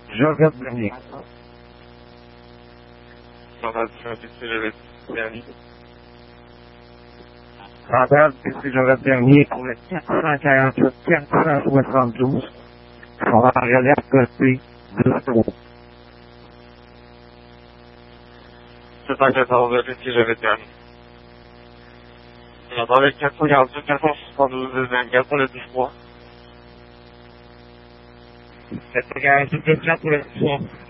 Joseph Bernier. Fondation PC Joseph Bernier. Radar PC Joseph Bernier pour le 448 472. On va relève côté de trop. 714 PC Joseph Bernier. On entend le 448 472 24 pour le 10-3. 448 472.